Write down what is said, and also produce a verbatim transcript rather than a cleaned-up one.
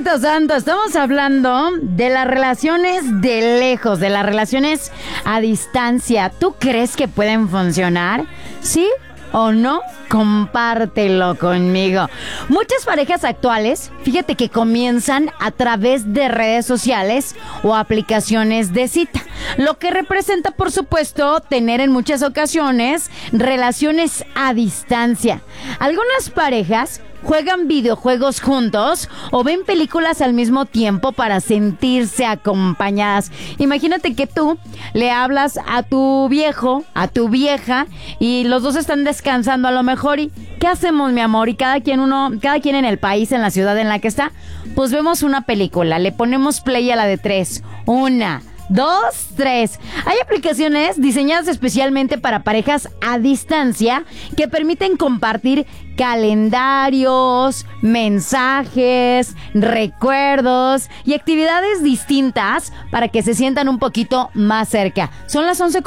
Papacito Santo, estamos hablando de las relaciones de lejos, de las relaciones a distancia. ¿Tú crees que pueden funcionar? ¿Sí o no? Compártelo conmigo. Muchas parejas actuales, fíjate que comienzan a través de redes sociales o aplicaciones de cita, lo que representa, por supuesto, tener en muchas ocasiones relaciones a distancia. Algunas parejas juegan videojuegos juntos o ven películas al mismo tiempo para sentirse acompañadas. Imagínate que tú le hablas a tu viejo, a tu vieja, y los dos están descansando a lo mejor. ¿Y qué hacemos, mi amor? Y cada quien uno, cada quien en el país, en la ciudad en la que está, pues vemos una película, le ponemos play a la de tres. Una, dos, tres. Hay aplicaciones diseñadas especialmente para parejas a distancia que permiten compartir calendarios, mensajes, recuerdos y actividades distintas para que se sientan un poquito más cerca. Son las once